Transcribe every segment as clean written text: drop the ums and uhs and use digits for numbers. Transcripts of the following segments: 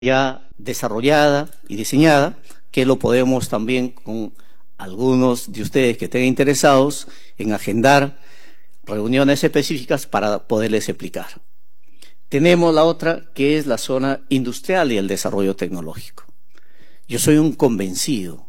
ya desarrollada y diseñada, que lo podemos también con algunos de ustedes que estén interesados en agendar reuniones específicas para poderles explicar. Tenemos la otra, que es la zona industrial y el desarrollo tecnológico. Yo soy un convencido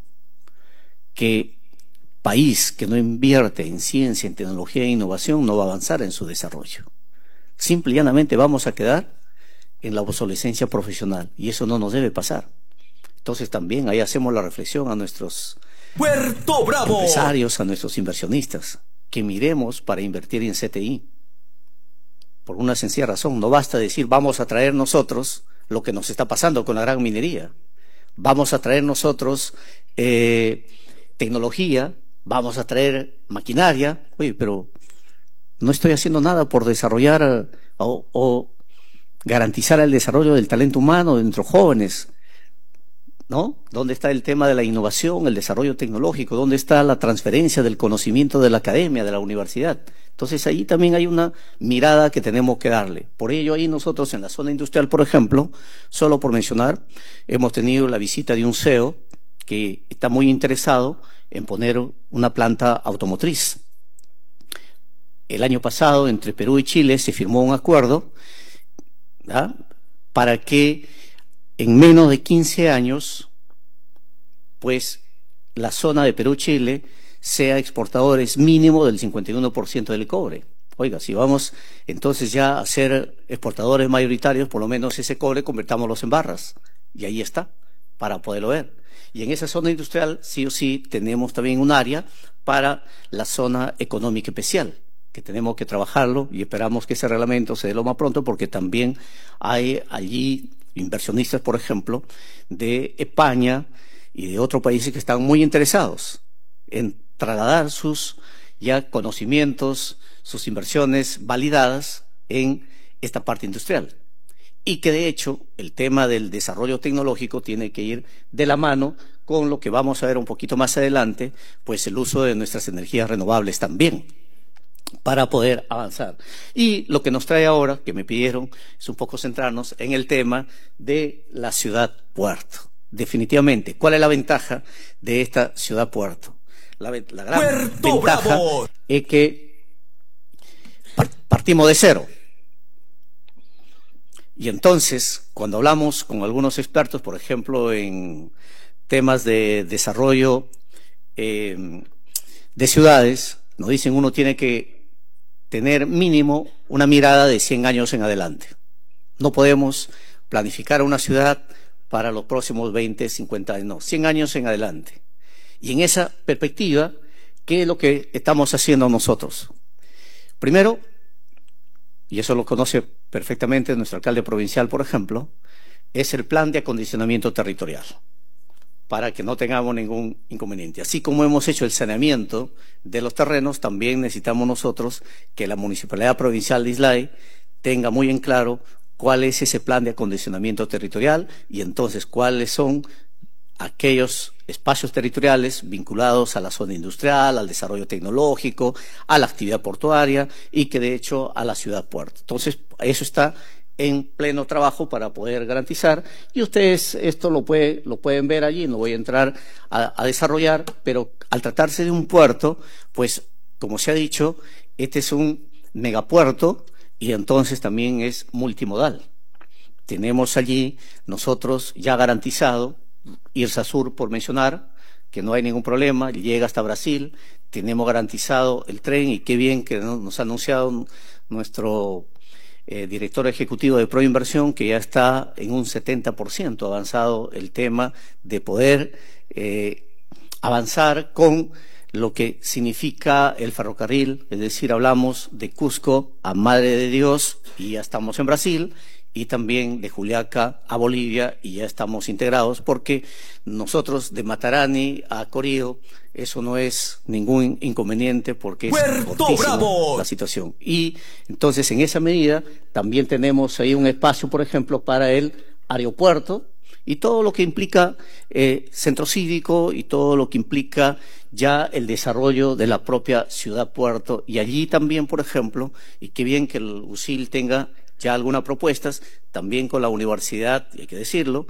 que país que no invierte en ciencia, en tecnología e innovación no va a avanzar en su desarrollo. Simple y llanamente vamos a quedar en la obsolescencia profesional y eso no nos debe pasar. Entonces también ahí hacemos la reflexión a nuestros Puerto Bravo, empresarios, a nuestros inversionistas, que miremos para invertir en CTI. Por una sencilla razón, no basta decir vamos a traer nosotros lo que nos está pasando con la gran minería. Vamos a traer nosotros tecnología, vamos a traer maquinaria. Oye, pero no estoy haciendo nada por desarrollar o garantizar el desarrollo del talento humano de nuestros jóvenes, ¿no? ¿Dónde está el tema de la innovación, el desarrollo tecnológico? ¿Dónde está la transferencia del conocimiento de la academia, de la universidad? Entonces ahí también hay una mirada que tenemos que darle. Por ello ahí nosotros en la zona industrial, por ejemplo, solo por mencionar, hemos tenido la visita de un CEO que está muy interesado en poner una planta automotriz. El año pasado entre Perú y Chile se firmó un acuerdo, ¿verdad?, para que en menos de 15 años, pues la zona de Perú-Chile sea exportadores mínimo del 51% del cobre. Oiga, si vamos entonces ya a ser exportadores mayoritarios, por lo menos ese cobre convertámoslos en barras. Y ahí está, para poderlo ver. Y en esa zona industrial, sí o sí, tenemos también un área para la zona económica especial, que tenemos que trabajarlo y esperamos que ese reglamento se dé lo más pronto, porque también hay allí inversionistas, por ejemplo, de España y de otros países que están muy interesados en trasladar sus ya conocimientos, sus inversiones validadas en esta parte industrial. Y que de hecho el tema del desarrollo tecnológico tiene que ir de la mano con lo que vamos a ver un poquito más adelante, pues el uso de nuestras energías renovables también, para poder avanzar. Y lo que nos trae ahora, que me pidieron, es un poco centrarnos en el tema de la ciudad-puerto. Definitivamente, ¿cuál es la ventaja de esta ciudad-puerto? La gran Puerto ventaja Bravo es que partimos de cero. Y entonces, cuando hablamos con algunos expertos, por ejemplo, en temas de desarrollo de ciudades, nos dicen uno tiene que tener mínimo una mirada de 100 años en adelante. No podemos planificar una ciudad para los próximos 20, 50 años, no, 100 años en adelante. Y en esa perspectiva, ¿qué es lo que estamos haciendo nosotros? Primero, y eso lo conoce perfectamente nuestro alcalde provincial, por ejemplo, es el plan de acondicionamiento territorial, para que no tengamos ningún inconveniente. Así como hemos hecho el saneamiento de los terrenos, también necesitamos nosotros que la Municipalidad Provincial de Islay tenga muy en claro cuál es ese plan de acondicionamiento territorial y entonces cuáles son aquellos espacios territoriales vinculados a la zona industrial, al desarrollo tecnológico, a la actividad portuaria y que de hecho a la ciudad-puerto. Entonces, eso está en pleno trabajo para poder garantizar, y ustedes esto lo pueden ver allí, no voy a entrar a desarrollar, pero al tratarse de un puerto, pues como se ha dicho, este es un megapuerto y entonces también es multimodal. Tenemos allí nosotros ya garantizado Irsasur, por mencionar, que no hay ningún problema, llega hasta Brasil, tenemos garantizado el tren y qué bien que nos ha anunciado nuestro director ejecutivo de Proinversión, que ya está en un 70% avanzado el tema de poder avanzar con lo que significa el ferrocarril, es decir, hablamos de Cusco a Madre de Dios y ya estamos en Brasil, y también de Juliaca a Bolivia y ya estamos integrados, porque nosotros de Matarani a Corío, eso no es ningún inconveniente porque es cortísima la situación. Y entonces en esa medida también tenemos ahí un espacio, por ejemplo, para el aeropuerto y todo lo que implica centro cívico y todo lo que implica ya el desarrollo de la propia ciudad-puerto. Y allí también, por ejemplo, y qué bien que el USIL tenga ya algunas propuestas, también con la universidad, y hay que decirlo,